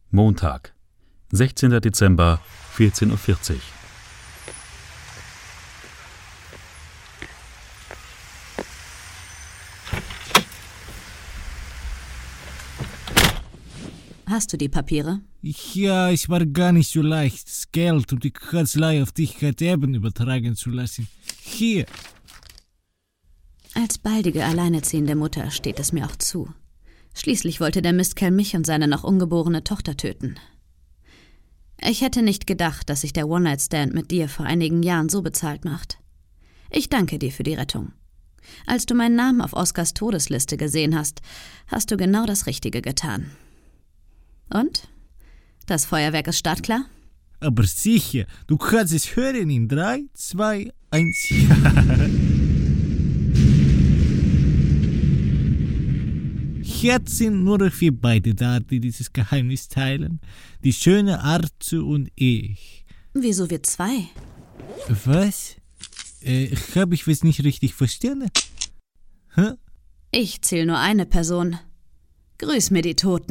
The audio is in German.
Montag, 16. Dezember, 14:40 Uhr. Hast du die Papiere? Ja, es war gar nicht so leicht, das Geld und die Kanzlei auf dich eben übertragen zu lassen. Hier. Als baldige, alleinerziehende Mutter steht es mir auch zu. Schließlich wollte der Mistkerl mich und seine noch ungeborene Tochter töten. Ich hätte nicht gedacht, dass sich der One-Night-Stand mit dir vor einigen Jahren so bezahlt macht. Ich danke dir für die Rettung. Als du meinen Namen auf Oskars Todesliste gesehen hast, hast du genau das Richtige getan. Und? Das Feuerwerk ist startklar? Aber sicher, du kannst es hören in 3, 2, 1. Herzen nur für beide da, die dieses Geheimnis teilen. Die schöne Arzu und ich. Wieso wir zwei? Was? Hab ich was nicht richtig verstanden? Hä? Ich zähle nur eine Person. Grüß mir die Toten.